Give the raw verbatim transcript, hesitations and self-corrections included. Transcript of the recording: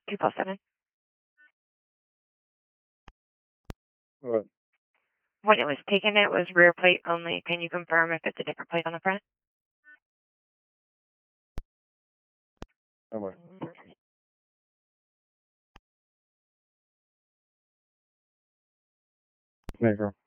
two plus seven. What? When it was taken, it was rear plate only. Can you confirm if it's a different plate on the front? How much? Negro.